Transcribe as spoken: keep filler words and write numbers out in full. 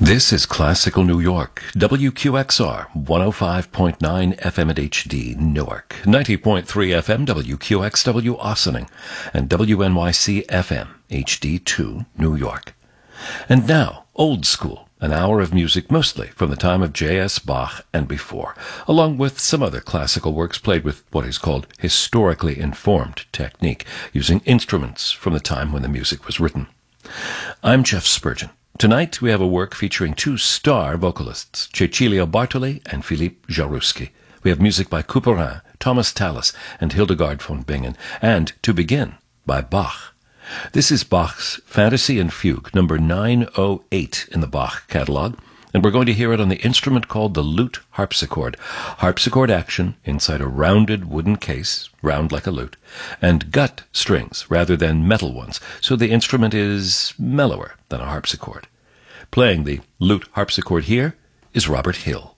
This is Classical New York, W Q X R, one oh five point nine F M at H D, Newark, ninety point three F M, W Q X W, Ossining, and W N Y C F M, H D two, New York. And now, Old School, an hour of music mostly from the time of J S. Bach and before, along with some other classical works played with what is called historically informed technique, using instruments from the time when the music was written. I'm Jeff Spurgeon. Tonight we have a work featuring two star vocalists, Cecilio Bartoli and Philippe Jarouski. We have music by Couperin, Thomas Tallis, and Hildegard von Bingen, and, to begin, by Bach. This is Bach's Fantasy and Fugue, number nine oh eight in the Bach catalog, and we're going to hear it on the instrument called the lute harpsichord. Harpsichord action inside a rounded wooden case, round like a lute, and gut strings rather than metal ones, so the instrument is mellower than a harpsichord. Playing the lute harpsichord here is Robert Hill.